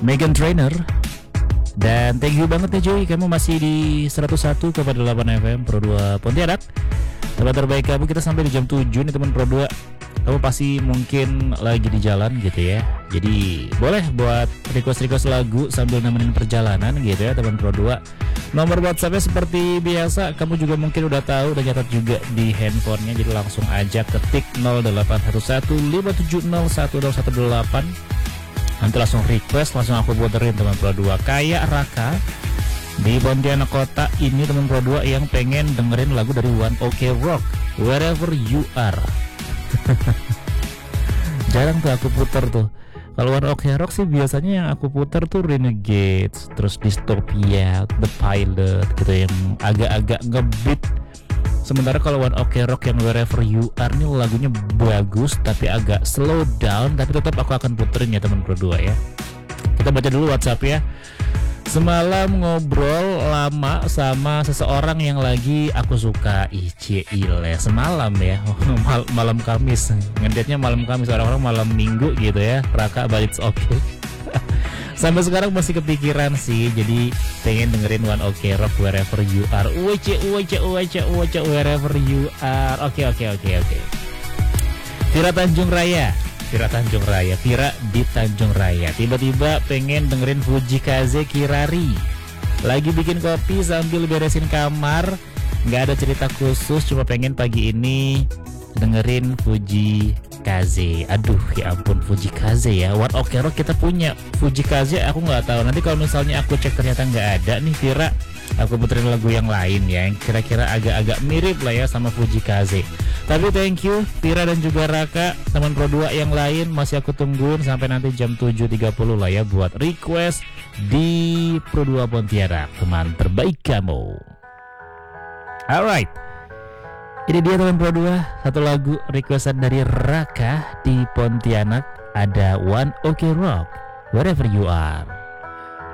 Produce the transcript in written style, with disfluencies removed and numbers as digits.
Megan Trainor. Dan thank you banget ya Joy, kamu masih di 101,8 FM Pro 2 Pontianak. Tempat terbaik kamu, kita sampai di jam 7 nih teman Pro 2. Kamu pasti mungkin lagi di jalan gitu ya. Jadi boleh buat request lagu sambil nemenin perjalanan gitu ya teman Pro 2. Nomor WhatsAppnya seperti biasa, kamu juga mungkin udah tahu, udah catat juga di handphonenya. Jadi langsung aja ketik 0811570118. Nanti langsung request, langsung aku puterin teman Pro 2. Kayak Raka di Pontianak Kota ini teman Pro 2 yang pengen dengerin lagu dari One Ok Rock, Wherever You Are. Jarang tuh aku puter tuh. Kalau One Ok Rock sih biasanya yang aku puter tuh Renegades, terus Dystopia, The Pilot gitu yang agak-agak ngebeat. Sementara kalau One Ok Rock yang Wherever You Are nih lagunya bagus tapi agak slow down, tapi tetap aku akan puterin ya teman Pro 2 ya. Kita baca dulu WhatsApp ya. Semalam ngobrol lama sama seseorang yang lagi aku suka. Ile semalam ya. Malam Kamis. Ngedetnya malam Kamis, orang-orang malam Minggu gitu ya. Raka, but it's okay. Sampai sekarang masih kepikiran sih, jadi pengen dengerin One Ok Rock, Wherever You Are. Wherever You Are. Oke. Vira Tanjung Raya. Vira di Tanjung Raya. Tiba-tiba pengen dengerin Fuji Kaze Kirari. Lagi bikin kopi sambil beresin kamar. Nggak ada cerita khusus, cuma pengen pagi ini dengerin Fuji Kaze. Aduh ya ampun, Fuji Kaze ya. One Ok Rock kita punya, Fuji Kaze aku nggak tahu. Nanti kalau misalnya aku cek ternyata nggak ada nih Vira, aku puterin lagu yang lain ya, yang kira-kira agak-agak mirip lah ya sama Fuji Kaze. Tapi thank you Vira dan juga Raka, teman Pro 2 yang lain masih aku tungguin sampai nanti jam 7.30 lah ya buat request di Pro 2 Pontianak, teman terbaik kamu. Alright, ini dia teman Pro 2, satu lagu requestan dari Raka di Pontianak. Ada One Ok Rock, Wherever You Are.